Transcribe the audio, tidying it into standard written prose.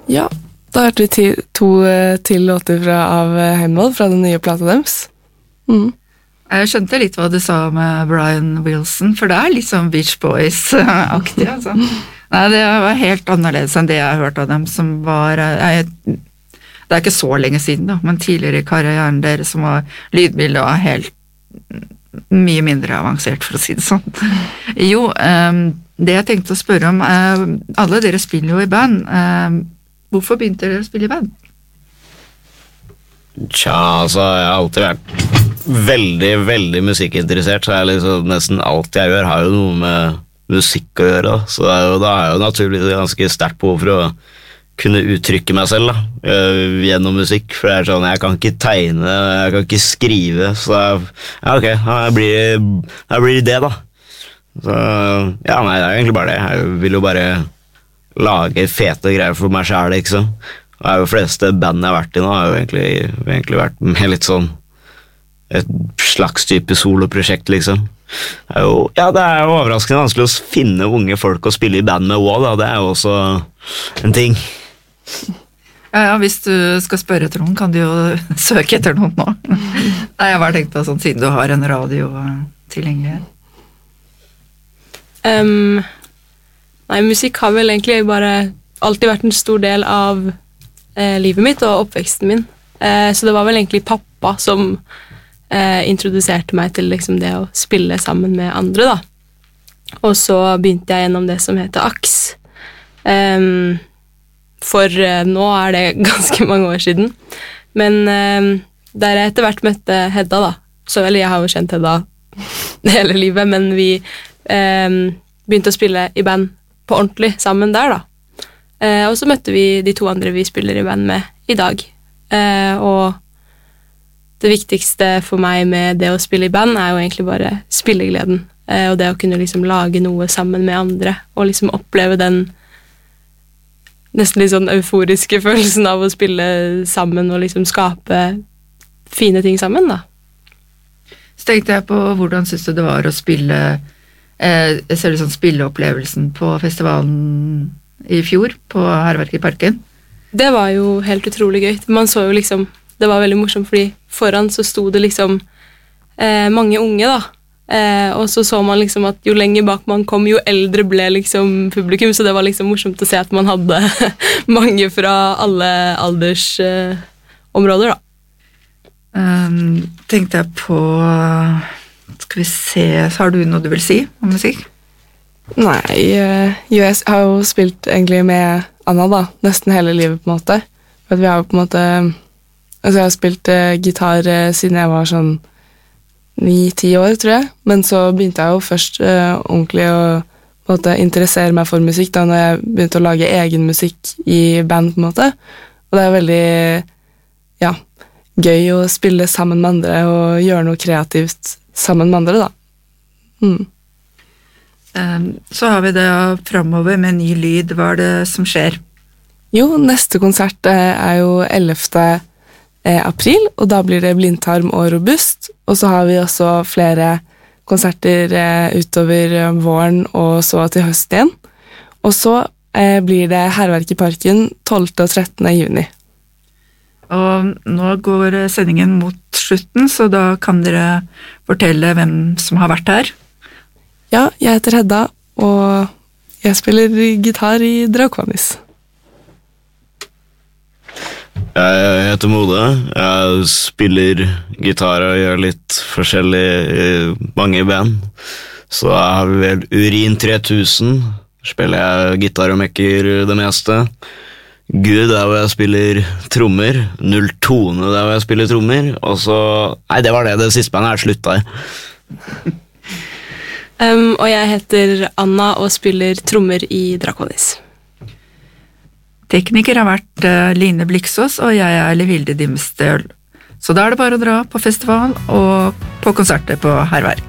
Ja, da hørte vi to til låter av Heimdall fra den nye plata deres. Jeg skjønte litt hva du sa med Brian Wilson, for det litt sånn Beach Boys-aktig, altså. Nei, det var helt annerledes enn det jeg har hørt av dem, som var... det ikke så lenge siden da, men tidligere i karrieren deres som var lydbildet og helt mye mindre avansert, for å si det sånn. Jo, det jeg tenkte å spørre om, alle dere spiller jo i band. Hvorfor begynte dere å spille i band? Tja, altså, jeg har alltid vært veldig, veldig musikkinteressert, så liksom, nesten alt jeg gjør har jo noe med musikk å gjøre, så da er jo naturligvis ganske sterkt behov for å kunne uttrykke meg selv da, gjennom musikk, for det sånn, jeg kan ikke tegne, jeg kan ikke skrive, så ja, ok, da blir det da. Så, ja, nei, det egentlig bare det. Jeg vil jo bare lage fete greier for meg selv, ikke så? Og de fleste band jeg har vært i nå har jo egentlig vært med litt sånn et slags type soloprosjekt, liksom. Det er jo overraskende vanskelig å finne unge folk å spille i band med også, da. Det er jo også en ting. Ja, hvis du skal spørre etter noen, kan du jo søke etter noen nå. Nei, jeg har bare tenkt på sånn, siden du har en radio tilgjengelig. Nei, musikk har vel egentlig bare alltid vært en stor del av livet mitt og oppveksten min. Så det var vel egentlig pappa som introduserte meg til liksom, det å spille sammen med andre, da. Og så begynte jeg gjennom det som heter AKS. For nå det ganske mange år siden. Men der jeg etter hvert møtte Hedda, da. Så vel, jeg har jo kjent Hedda hele livet, men vi begynte å spille i band på ordentlig sammen der, da. Og så møtte vi de to andre vi spiller i band med i dag. Og det viktigste for meg med det å spille i band jo egentlig bare spillegleden. Og det å kunne liksom lage noe sammen med andre, og liksom oppleve den nesten litt sånn euforiske følelsen av å spille sammen og liksom skape fine ting sammen, da. Så tenkte jeg på hvordan synes du det var å spille ser du sånn spilleopplevelsen på festivalen i fjor på Hærverk i Parken? Det var jo helt utrolig gøy. Man så jo liksom, det var veldig morsomt fordi foran så sto det liksom mange unge, da. Og så man liksom at jo lenger bak man kom, jo eldre ble liksom publikum, så det var liksom morsomt å se at man hadde mange fra alle aldersområder, da. Tenkte jeg på, skal vi se, så har du noe du vil si om musikk? Nei, jeg har jo spilt egentlig med Anna, da, nesten hele livet på en måte. For vi har jo på en måte, altså jeg har spilt gitar siden jeg var sånn 9-10 år, tror jeg. Men så begynte jeg jo først ordentlig å på en måte, interessere meg for musikk da når jeg begynte å lage egen musikk i band, på en måte. Og det veldig, ja, gøy å spille sammen med andre og gjøre noe kreativt sammen med andre, da. Så har vi det fremover med ny lyd. Hva det som skjer? Jo, neste konsert jo 11. April, og da blir det Blindtarm og Robust, og så har vi også flere konserter utover våren og så til høsten igjen. Og så blir det Hærverk i Parken 12. og 13. juni. Og nå går sendingen mot slutten, så da kan dere fortelle hvem som har vært her. Ja, jeg heter Hedda, og jeg spiller gitar i Draconis. Jeg heter Mode. Jeg spiller gitar og gjør litt forskjellig i mange band. Så jeg har vel Urin 3000, spiller jeg gitar og mekker det meste. Gud, der hvor jeg spiller trommer. Null Tone, der hvor jeg spiller trommer. Og så, nei, det var det siste bandet slutta i. Og jeg heter Anna og spiller trommer i Draconis. Tekniker har vært Line Bliksås, og jeg Levilde Dimstøl. Så da det bare å dra på festival og på konserter på Hærverk.